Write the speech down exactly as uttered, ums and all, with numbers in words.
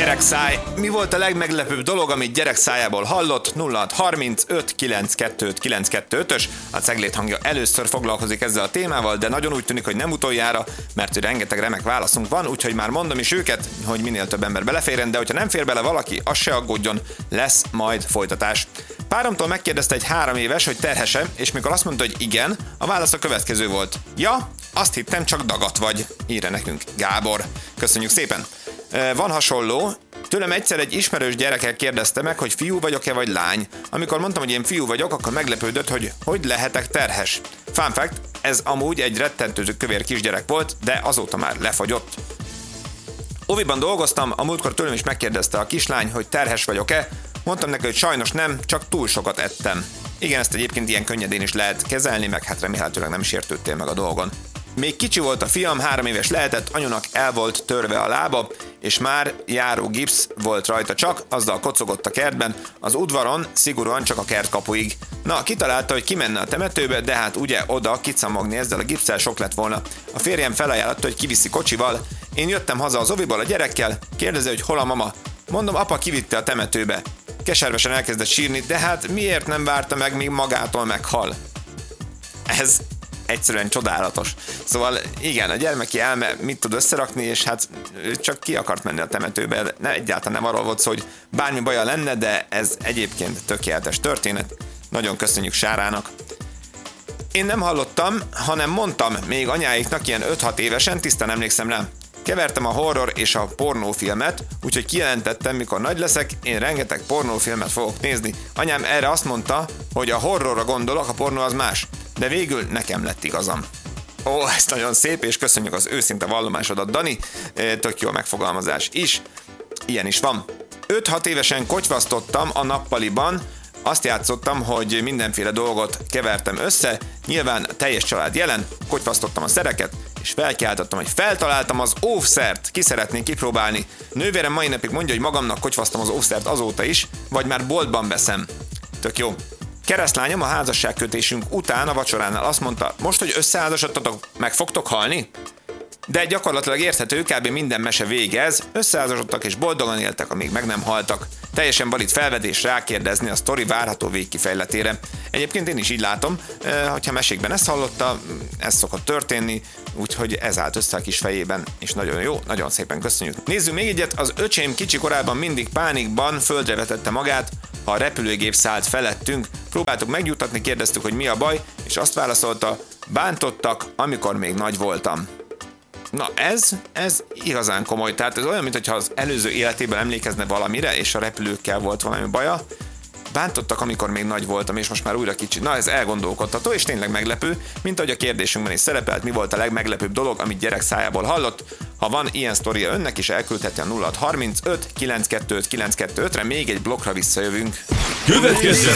Gyerekszáj. Mi volt a legmeglepőbb dolog, amit gyerek szájából hallott? nulla hat harmincöt kilencvenkettő kilencvenkettő-ös. A Ceglét hangja először foglalkozik ezzel a témával, de nagyon úgy tűnik, hogy nem utoljára, mert rengeteg remek válaszunk van, úgyhogy már mondom is őket, hogy minél több ember beleférjen, de hogyha nem fér bele valaki, az se aggódjon, lesz majd folytatás. Páromtól megkérdezte egy három éves, hogy terhese, és mikor azt mondta, hogy igen, a válasz a következő volt. Ja, azt hittem, csak dagat vagy, írja nekünk Gábor. Köszönjük szépen! Van hasonló, tőlem egyszer egy ismerős gyereke kérdezte meg, hogy fiú vagyok-e vagy lány. Amikor mondtam, hogy én fiú vagyok, akkor meglepődött, hogy hogy lehetek terhes. Fun fact, ez amúgy egy rettentő kövér kisgyerek volt, de azóta már lefagyott. Oviban dolgoztam, a múltkor tőlem is megkérdezte a kislány, hogy terhes vagyok-e. Mondtam neki, hogy sajnos nem, csak túl sokat ettem. Igen, ezt egyébként ilyen könnyedén is lehet kezelni, meg hát remélhetőleg nem sértődtél meg a dolgon. Még kicsi volt a fiam, három éves lehetett, anyunak el volt törve a lába, és már járó gipsz volt rajta csak, azzal kocogott a kertben, az udvaron szigorúan csak a kertkapuig. Na, kitalálta, hogy kimenne a temetőbe, de hát ugye oda kicamogni ezzel a gipsszel sok lett volna. A férjem felajánlotta, hogy kiviszi kocsival. Én jöttem haza az oviból a gyerekkel, kérdezi, hogy hol a mama. Mondom, apa kivitte a temetőbe. Keservesen elkezdett sírni, de hát miért nem várta meg, míg magától meghal? Ez egyszerűen csodálatos. Szóval igen, a gyermeki elme mit tud összerakni, és hát csak ki akart menni a temetőbe. Ne, egyáltalán nem arról volt szó, hogy bármi baja lenne, de ez egyébként tökéletes történet. Nagyon köszönjük Sárának. Én nem hallottam, hanem mondtam még anyáiknak ilyen öt-hat évesen, tisztán emlékszem rá. Kevertem a horror és a pornófilmet, úgyhogy kijelentettem, mikor nagy leszek, én rengeteg pornófilmet fogok nézni. Anyám erre azt mondta, hogy a horrorra gondolok, a pornó az más. De végül nekem lett igazam. Ó, ez nagyon szép, és köszönjük az őszinte vallomásodat, Dani. Tök jó megfogalmazás is. Ilyen is van. öt-hat évesen kotyvasztottam a nappaliban, azt játszottam, hogy mindenféle dolgot kevertem össze, nyilván teljes család jelen, kotyvasztottam a szereket, és felkiáltottam, hogy feltaláltam az óvszert, ki szeretnék kipróbálni. Nővérem mai napig mondja, hogy magamnak kotyvasztam az óvszert azóta is, vagy már boltban veszem. Tök jó. Keresztlányom a házasságkötésünk után a vacsoránál azt mondta, most, hogy összeházasodtatok, meg fogtok halni? De gyakorlatilag érthető, kb. Minden mese végez, összeházasodtak és boldogan éltek, amíg meg nem haltak. Teljesen valid felvedés rákérdezni a sztori várható végkifejletére. Egyébként én is így látom, hogyha mesékben ezt hallotta, ez szokott történni, úgyhogy ez állt össze a kis fejében, és nagyon jó, nagyon szépen köszönjük. Nézzük még egyet, az öcsém kicsi korában mindig pánikban földre vetette magát, ha a repülőgép szállt felettünk, próbáltuk megnyugtatni, kérdeztük, hogy mi a baj, és azt válaszolta, bántottak, amikor még nagy voltam. Na ez, ez igazán komoly, tehát ez olyan, mintha az előző életében emlékezne valamire, és a repülőkkel volt valami baja. Bántottak, amikor még nagy voltam, és most már újra kicsi. Na ez elgondolkodtató, és tényleg meglepő, mint ahogy a kérdésünkben is szerepelt, mi volt a legmeglepőbb dolog, amit gyerek szájából hallott. Ha van ilyen sztoria önnek is, elküldheti a nulla hat harmincöt kilencvenkettő kilencvenkettő-re, még egy blokkra visszajövünk. Következzen